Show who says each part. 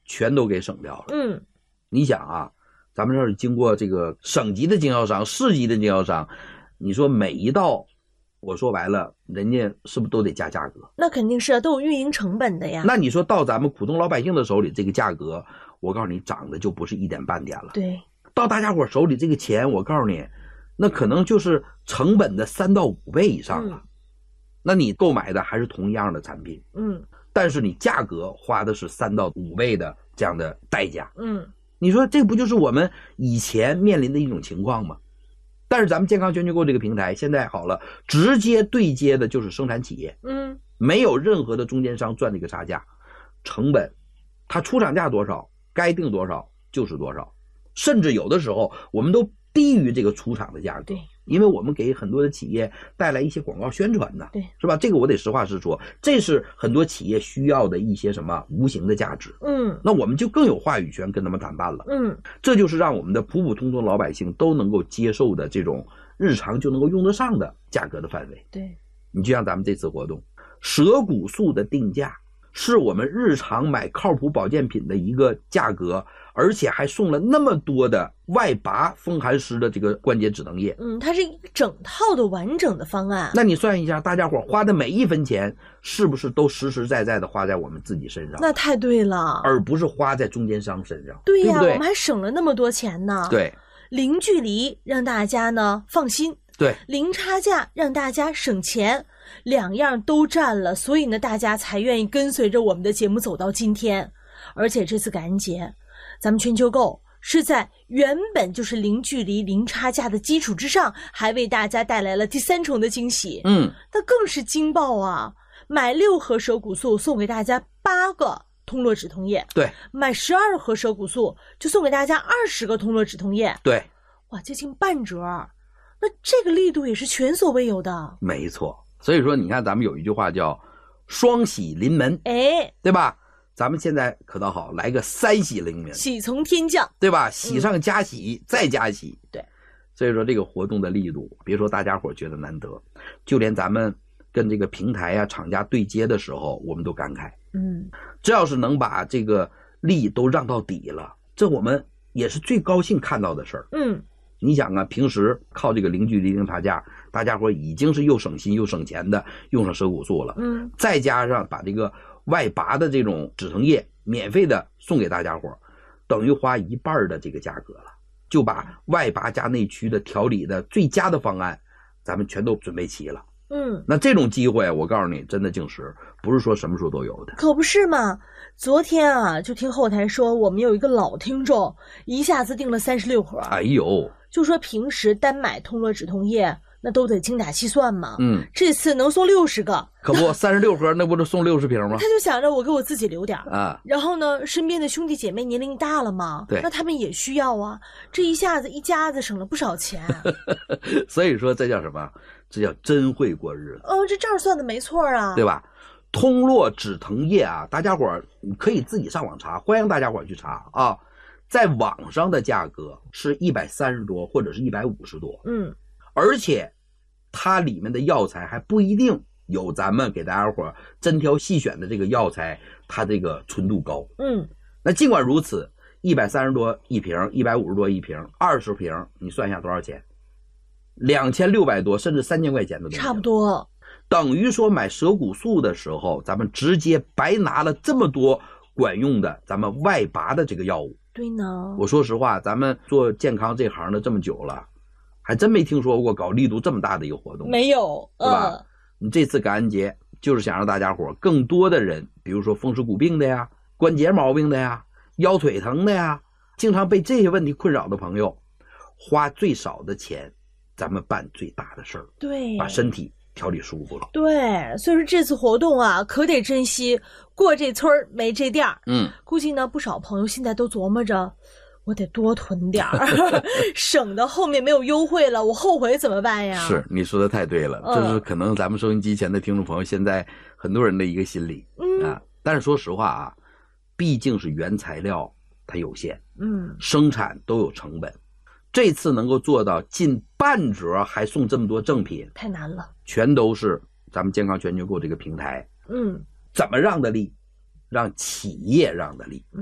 Speaker 1: 全都给省掉了。
Speaker 2: 你
Speaker 1: 想啊，咱们这是经过这个省级的经销商、市级的经销商，你说每一道，我说白了，人家是不是都得加价格？
Speaker 2: 那肯定是都有运营成本的呀。
Speaker 1: 那你说到咱们普通老百姓的手里，这个价格，我告诉你，涨的就不是一点半点了。
Speaker 2: 对，
Speaker 1: 到大家伙手里这个钱，我告诉你，那可能就是成本的3到5倍以上了。那你购买的还是同样的产品，但是你价格花的是3到5倍的这样的代价，你说这不就是我们以前面临的一种情况吗？但是咱们健康全球购这个平台现在好了，直接对接的就是生产企业，没有任何的中间商赚这个差价，成本，它出厂价多少，该定多少就是多少，甚至有的时候我们都低于这个出厂的价格。
Speaker 2: 对，
Speaker 1: 因为我们给很多的企业带来一些广告宣传呢，
Speaker 2: 对，
Speaker 1: 是吧？这个我得实话实说，这是很多企业需要的一些什么无形的价值。那我们就更有话语权跟他们谈判了。这就是让我们的普普通通老百姓都能够接受的这种日常就能够用得上的价格的范围。
Speaker 2: 对，
Speaker 1: 你就像咱们这次活动，蛇骨素的定价是我们日常买靠谱保健品的一个价格，而且还送了那么多的外拔风寒湿的这个关节止疼液。
Speaker 2: 它是一整套的完整的方案。
Speaker 1: 那你算一下，大家伙花的每一分钱是不是都实实在在的花在我们自己身上？
Speaker 2: 那太对了，
Speaker 1: 而不是花在中间商身上。
Speaker 2: 对呀，
Speaker 1: 对不对？
Speaker 2: 我们还省了那么多钱呢。
Speaker 1: 对，
Speaker 2: 零距离让大家呢放心，
Speaker 1: 对，
Speaker 2: 零差价让大家省钱，两样都占了，所以呢大家才愿意跟随着我们的节目走到今天。而且这次感恩节，咱们全球购是在原本就是零距离零差价的基础之上，还为大家带来了第3重的惊喜。那更是惊爆啊！买6盒蛇骨素送给大家8个通络止痛液，
Speaker 1: 对，
Speaker 2: 买12盒蛇骨素就送给大家20个通络止痛液，
Speaker 1: 对，
Speaker 2: 哇，接近半折。那这个力度也是前所未有的。
Speaker 1: 没错。所以说你看咱们有一句话叫双喜临门，对吧？咱们现在可倒好，来个3喜临门，
Speaker 2: 喜从天降，
Speaker 1: 对吧？喜上加喜，再加喜。
Speaker 2: 对，
Speaker 1: 所以说这个活动的力度，别说大家伙觉得难得，就连咱们跟这个平台啊厂家对接的时候，我们都感慨，这要是能把这个利都让到底了，这我们也是最高兴看到的事儿。你想啊，平时靠这个零距离零差价，大家伙已经是又省心又省钱的用上蛇骨素了，再加上把这个外拔的这种止疼液免费的送给大家伙，等于花1半的这个价格了，就把外拔加内驱的调理的最佳的方案咱们全都准备齐了。那这种机会我告诉你，真的净实，不是说什么时候都有的。
Speaker 2: 可不是嘛，昨天啊就听后台说我们有一个老听众一下子订了36盒，
Speaker 1: 哎呦，
Speaker 2: 就说平时单买通络止痛液那都得精打细算嘛，这次能送60个，
Speaker 1: 可不36盒那不是送60瓶吗？
Speaker 2: 他就想着我给我自己留点
Speaker 1: 啊，
Speaker 2: 然后呢身边的兄弟姐妹年龄大了嘛，
Speaker 1: 对，
Speaker 2: 那他们也需要啊，这一下子一家子省了不少钱。
Speaker 1: 所以说这叫什么？这叫真会过日子。
Speaker 2: 这账算的没错啊，
Speaker 1: 对吧？通络止疼液啊，大家伙可以自己上网查，欢迎大家伙去查啊。在网上的价格是130多或者是150多，而且它里面的药材还不一定有咱们给大家伙真挑细选的这个药材它这个纯度高。那尽管如此，130多一瓶，150多一瓶，20瓶，你算一下多少钱？2600多甚至3000块钱的东西，
Speaker 2: 差不多。
Speaker 1: 等于说买蛇骨素的时候，咱们直接白拿了这么多管用的咱们外拔的这个药物。
Speaker 2: 对呢，
Speaker 1: 我说实话，咱们做健康这行的这么久了，还真没听说过搞力度这么大的一个活动。
Speaker 2: 没有，
Speaker 1: 对吧？你这次感恩节就是想让大家伙更多的人，比如说风湿骨病的呀、关节毛病的呀、腰腿疼的呀，经常被这些问题困扰的朋友，花最少的钱，咱们办最大的事儿，
Speaker 2: 对，
Speaker 1: 把身体调理舒服了。
Speaker 2: 对，所以说这次活动啊，可得珍惜，过这村没这店儿。估计呢不少朋友现在都琢磨着，我得多囤点儿，省得后面没有优惠了，我后悔怎么办呀？
Speaker 1: 是，你说的太对了，这是可能咱们收音机前的听众朋友现在很多人的一个心理。但是说实话啊，毕竟是原材料它有限，生产都有成本。这次能够做到近半折还送这么多赠品，
Speaker 2: 太难了，
Speaker 1: 全都是咱们健康全球购这个平台，怎么让的利，让企业让的利。